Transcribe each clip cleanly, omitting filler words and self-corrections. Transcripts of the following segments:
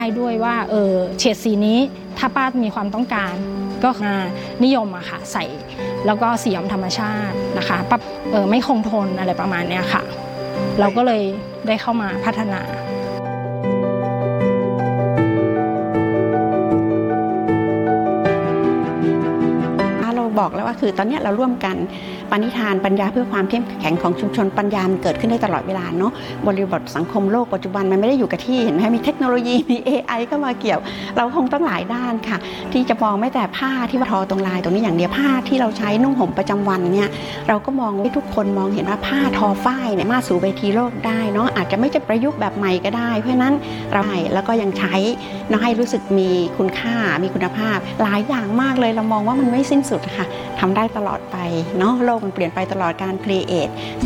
ด้วยว่าเฉดสีนี้ถ้าป้ามีความต้องการก็นิยมอะค่ะใส่แล้วก็สีย้อมธรรมชาตินะคะปั๊บไม่คงทนอะไรประมาณนี้ค่ะเราก็เลยได้เข้ามาพัฒนาบอกแล้วว่าคือตอนนี้เราร่วมกันปณิธานปัญญาเพื่อความเข้มแข็งของชุมชนปัญญามันเกิดขึ้นได้ตลอดเวลาเนาะบริบทสังคมโลกปัจจุบันมันไม่ได้อยู่กับที่เห็นไหมมีเทคโนโลยีมี AI เข้ามาเกี่ยวเราคงต้องหลายด้านค่ะที่จะมองไม่แต่ผ้าที่ทอตรงลายตรงนี้อย่างเดียวผ้าที่เราใช้นุ่งห่มประจำวันเนี่ยเราก็มองให้ทุกคนมองเห็นว่าผ้าทอฝ้ายเนี่ยมาสู่เวทีโลกได้เนาะอาจจะไม่จะประยุกต์แบบใหม่ก็ได้เพราะนั้นเราให้แล้วก็ยังใช้เนาะให้รู้สึกมีคุณค่ามีคุณภาพหลายอย่างมากเลยเรามองว่ามันไม่สิ้นสุดค่ะทำได้ตลอดไปเนาะโลกมันเปลี่ยนไปตลอดการครีเอท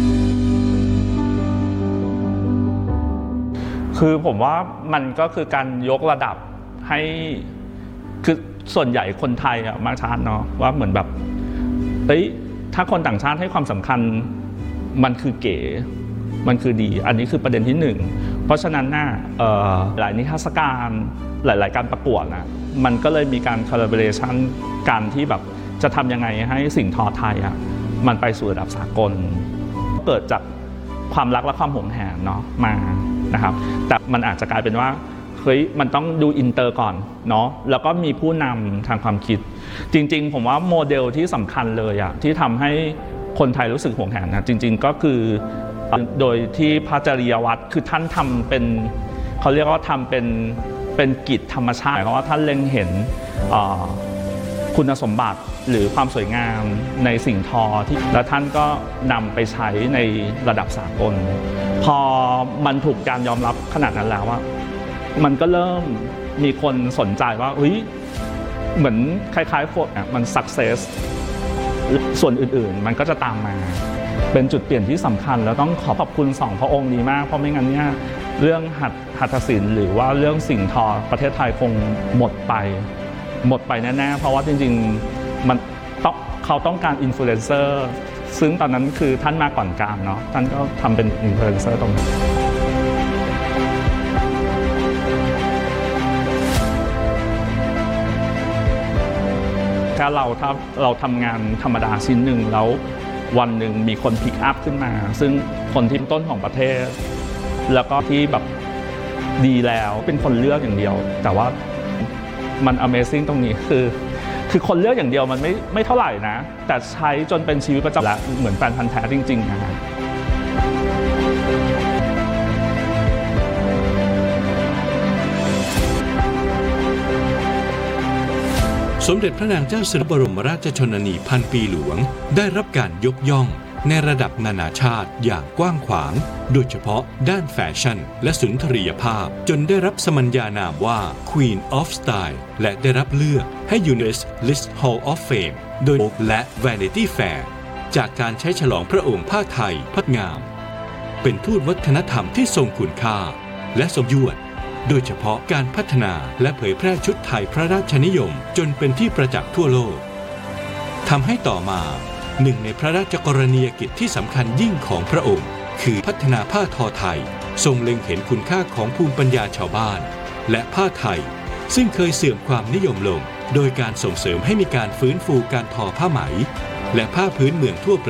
คือผมว่ามันก็คือการยกระดับให้คือส่วนใหญ่คนไทยอะมาชาติเนาะว่าเหมือนแบบถ้าคนต่างชาติให้ความสำคัญมันคือเก๋มันคือดีอันนี้คือประเด็นที่หนึ่งเพราะฉะนั้นน่ะหลายนิทรรศการหลายๆการประกวดนะมันก็เลยมีการ collaboration การที่แบบจะทำยังไงให้สิ่งทอไทยอะมันไปสู่ระดับสากลเกิดจากความรักและความหวงแหนเนาะมานะครับแต่มันอาจจะกลายเป็นว่าเฮ้ยมันต้องดูอินเตอร์ก่อนเนาะแล้วก็มีผู้นำทางความคิดจริงๆผมว่าโมเดลที่สำคัญเลยอะที่ทำให้คนไทยรู้สึกหวงแหนนะจริงๆก็คือโดยที่พระจริยวัตรคือท่านทำเป็นเขาเรียกว่าทำเป็นกิจธรรมชาติเพราะว่าท่านเล็งเห็นคุณสมบัติหรือความสวยงามในสิ่งทอที่แล้วท่านก็นำไปใช้ในระดับสากลพอมันถูกการยอมรับขนาดนั้นแล้วว่ามันก็เริ่มมีคนสนใจว่าเหมือนคล้ายๆพวกมัน success ส่วนอื่นๆมันก็จะตามมาเป็นจุดเปลี่ยนที่สำคัญแล้วต้องขอบคุณ2พระองค์ดีมากเพราะไม่งั้นเนี่ยเรื่องหัตถศิลป์หรือว่าเรื่องสิ่งทอประเทศไทยคงหมดไปแน่ๆเพราะว่าจริงๆมันเขาต้องการอินฟลูเอนเซอร์ซึ่งตอนนั้นคือท่านมาก่อนการเนาะท่านก็ทำเป็นอินฟลูเอนเซอร์ตรงนั้นแค่ถ้าเราทำงานธรรมดาชิ้นหนึ่งแล้ววันหนึ่งมีคนพิกอัพขึ้นมาซึ่งคนที่ต้นของประเทศแล้วก็ที่แบบดีแล้วเป็นคนเลือกอย่างเดียวแต่ว่ามัน Amazing ตรงนี้คือคนเลือกอย่างเดียวมันไม่เท่าไหร่นะแต่ใช้จนเป็นชีวิตประจำและเหมือนแฟนพันธุ์แท้จริงๆนะฮะสมเด็จพระนางเจ้าสิริกิติ์บรมราชชนนีพันปีหลวงได้รับการยกย่องในระดับนานาชาติอย่างกว้างขวางโดยเฉพาะด้านแฟชั่นและสุนทรียภาพจนได้รับสมัญญานามว่า Queen of Style และได้รับเลือกให้ UNESCO List Hall of Fame โดยและ Vanity Fair จากการใช้ฉลองพระองค์ผ้าไทยพัดงามเป็นทูตวัฒนธรรมที่ทรงคุณค่าและสมยวดโดยเฉพาะการพัฒนาและเผยแพร่ชุดไทยพระราชนิยมจนเป็นที่ประจักษ์ทั่วโลกทำให้ต่อมาหนึ่งในพระราชกรณียกิจที่สำคัญยิ่งของพระองค์คือพัฒนาผ้าทอไทยทรงเล็งเห็นคุณค่าของภูมิปัญญาชาวบ้านและผ้าไทยซึ่งเคยเสื่อมความนิยมลงโดยการส่งเสริมให้มีการฟื้นฟูการทอผ้าไหมและผ้าพื้นเมืองทั่วประเทศ